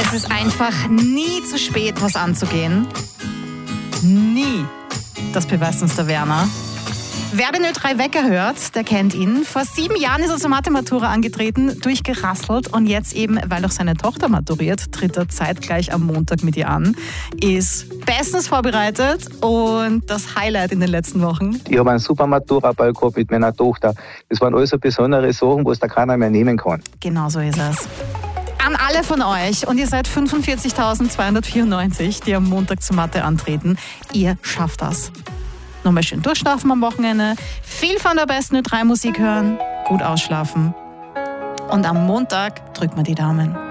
Es ist einfach nie zu spät, was anzugehen. Nie. Das beweist uns der Werner. Wer den Ö3 Wecker hört, der kennt ihn. Vor 7 Jahren ist er zur Mathe-Matura angetreten, durchgerasselt und jetzt eben, weil auch seine Tochter maturiert, tritt er zeitgleich am Montag mit ihr an. Ist bestens vorbereitet und das Highlight in den letzten Wochen. Ich habe einen super Matura-Ball gehabt mit meiner Tochter. Das waren alles so besondere Sachen, was da keiner mehr nehmen kann. Genau so ist es. An alle von euch, und ihr seid 45.294, die am Montag zur Mathe antreten, ihr schafft das. Nochmal schön durchschlafen am Wochenende, viel von der besten Ö3 Musik hören, gut ausschlafen und am Montag drückt man die Daumen.